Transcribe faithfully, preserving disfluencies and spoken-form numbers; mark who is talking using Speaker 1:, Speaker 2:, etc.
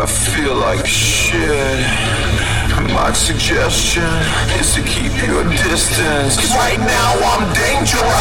Speaker 1: I feel like shit. My suggestion is to keep your distance, 'cause right now I'm dangerous.